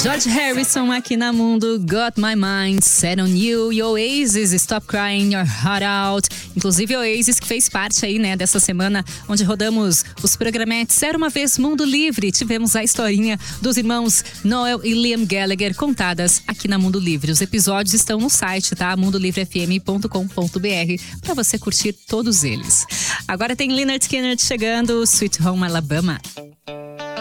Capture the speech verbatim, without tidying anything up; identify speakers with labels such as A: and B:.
A: George Harrison aqui na Mundo, Got My Mind Set On You, e Oasis, Stop Crying Your Heart Out. Inclusive Oasis que fez parte aí, né, dessa semana onde rodamos os programetes Era Uma Vez Mundo Livre. Tivemos a historinha dos irmãos Noel e Liam Gallagher contadas aqui na Mundo Livre. Os episódios estão no site, tá? mundo livre f m ponto com ponto b r, para você curtir todos eles. Agora tem Lynyrd Skynyrd chegando, Sweet Home Alabama.